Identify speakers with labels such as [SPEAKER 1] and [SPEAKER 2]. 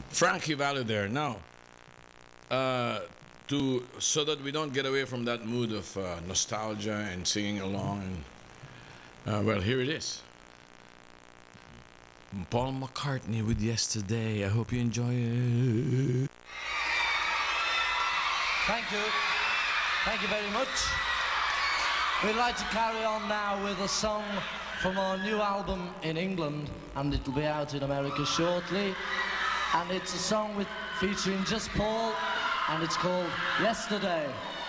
[SPEAKER 1] Frankie Valli there. Now, so that we don't get away from that mood of nostalgia and singing along, and well, here it is. Paul McCartney with Yesterday. I hope you enjoy it.
[SPEAKER 2] Thank you. Thank you very much. We'd like to carry on now with a song from our new album in England, and it'll be out in America shortly. And it's a song featuring just Paul, and it's called Yesterday.